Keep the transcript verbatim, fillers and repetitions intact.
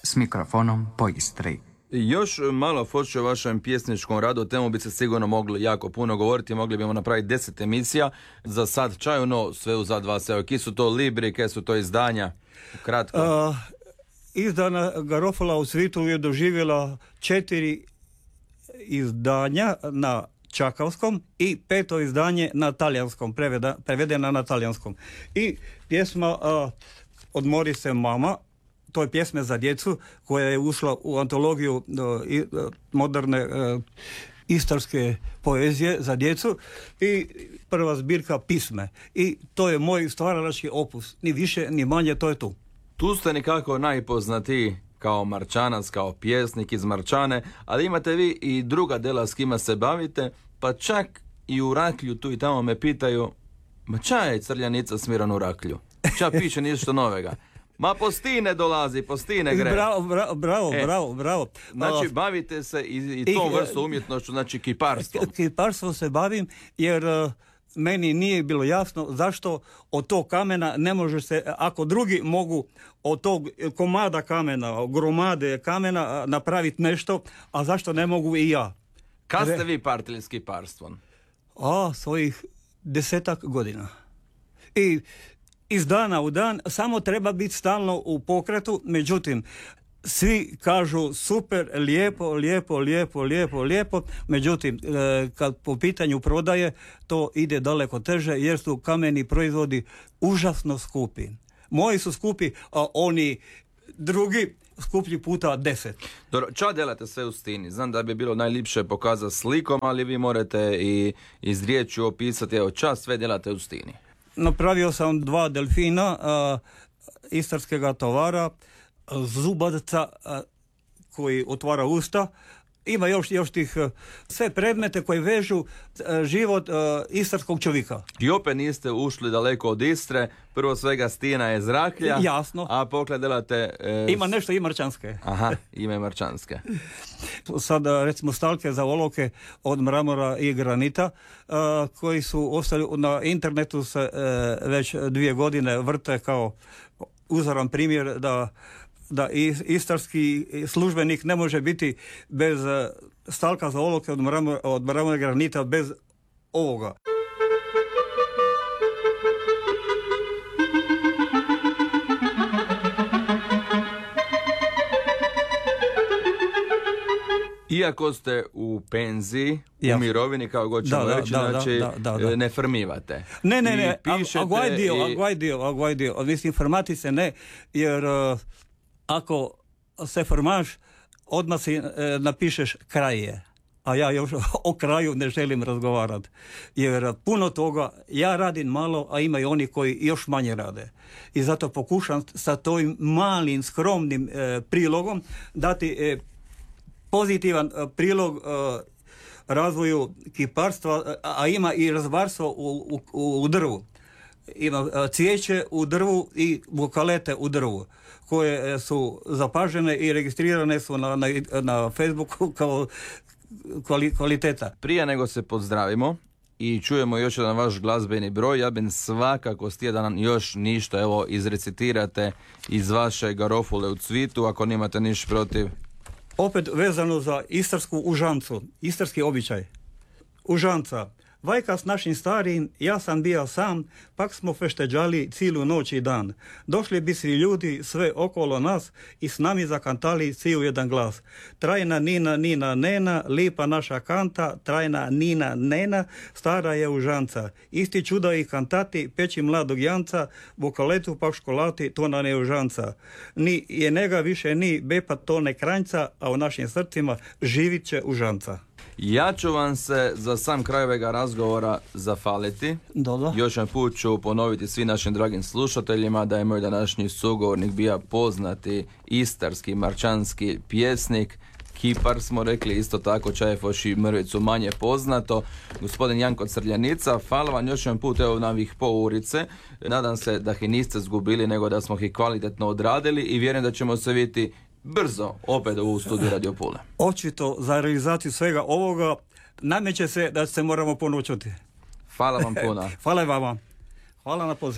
s mikrofonom po Istri. Još malo foče o vašem pjesničkom radu, o temu bi se sigurno mogli jako puno govoriti, mogli bimo napraviti deset emisija. Za sad čajuno, sve u za dva se. Ki su to libri, ke su to izdanja? Kratko. Uh, izdana Garofola u svijetu je doživjela četiri izdanja na čakavskom i peto izdanje na talijanskom, preveda, prevedena na talijanskom. I pjesma uh, Odmori se mama, to je pjesme za djecu koja je ušla u antologiju uh, uh, moderne uh, istarske poezije za djecu i prva zbirka pisme. I to je moj stvaralački opus. Ni više, ni manje, to je tu. Tu ste nekako najpoznatiji kao Marčanac, kao pjesnik iz Marčane, ali imate vi i druga dela s kima se bavite, pa čak i u Raklju tu i tamo me pitaju, ma ča je Crljanica smiran u Raklju? Ča piše ništa novega? Ma po stine dolazi, po stine gre. Bravo, bravo, bravo, e, bravo, bravo. Znači, bavite se i, i tom I, vrstu umjetnošću, znači kiparstvom. Kiparstvom se bavim jer uh, meni nije bilo jasno zašto od tog kamena ne može se, ako drugi mogu od tog komada kamena, gromade kamena napraviti nešto, a zašto ne mogu i ja? Kad ste vi partili s kiparstvom? A, svojih desetak godina. I iz dana u dan samo treba biti stalno u pokretu, međutim, svi kažu super, lijepo, lijepo, lijepo, lijepo, lijepo, međutim, kad po pitanju prodaje, to ide daleko teže jer su kameni proizvodi užasno skupi. Moji su skupi, a oni drugi skuplji puta deset. Dobro, ča delate sve u stini? Znam da bi bilo najljepše pokazati slikom, ali vi morate i iz riječju opisati, evo, ča sve delate u stini? Napravio sam dva delfina, a, istarskega tovara, zubadca a, koji otvara usta. Ima još, još tih a, sve predmete koji vežu a, život a, istarskog čovjeka. I opet niste ušli daleko od Istre, prvo svega stina je Zraklja. Jasno. A poklad delate... E, ima nešto i marčanske. Aha, ime marčanske. Sada recimo stalke za olovke od mramora i granita a, koji su ostali na internetu se a, već dvije godine vrte kao uzoran primjer da da istarski službenik ne može biti bez stalka za olovke od mramora, od mramora i granita bez ovoga. Iako ste u penziji, ja. u mirovini, kao god ćemo da, reći, da, znači da, da, da, da. ne frmivate. Ne, ne, ne, pišete aguaj dio, i... aguaj dio, aguaj dio. Mislim, formati se ne, jer uh, ako se formaš, odmah si uh, napišeš kraj je. A ja još o kraju ne želim razgovarati. Jer puno toga, ja radim malo, a ima i oni koji još manje rade. I zato pokušam sa tojim malim, skromnim e, prilogom dati e, pozitivan e, prilog e, razvoju kiparstva, a, a ima i razvarstvo u, u, u drvu. Ima e, cvijeće u drvu i vokalete u drvu, koje su zapažene i registrirane su na, na, na Facebooku kao kvaliteta. Prije nego se pozdravimo i čujemo još jedan vaš glazbeni broj, ja bih svakako stije da nam još ništa evo izrecitirate iz vaše Garofule u cvitu, ako nimate ništa protiv. Opet vezano za istarsku užancu, istarski običaj. Užanca. Vajka s našim starim, ja sam bio sam, pak smo fešteđali cijelu noć i dan. Došli bi svi ljudi sve okolo nas i s nami zakantali svi u jedan glas. Trajna nina, nina, nena, lipa naša kanta, trajna nina, nena, stara je užanca. Isti čuda i kantati, peći mladog janca, vokaletu pak školati, to na ne užanca. Ni je nega više ni bepa to ne kranjca, a u našim srcima živit će užanca. Ja ću vam se za sam kraj ovega razgovora zafaliti. Dobro. Još jedan put ću ponoviti svim našim dragim slušateljima da je moj današnji sugovornik bio poznati istarski, marčanski pjesnik, kipar smo rekli, isto tako Čajefoš i Mrvicu manje poznato, gospodin Janko Crljanica. Hvala vam još jedan put evo na ovih pourice. Nadam se da ih niste zgubili, nego da smo ih kvalitetno odradili i vjerujem da ćemo se vidjeti brzo opet u studiju Radio Pule. Očito za realizaciju svega ovoga nameće se da se moramo ponovo čuti. Hvala vam puno. Hvala vama. Hvala na pozivu.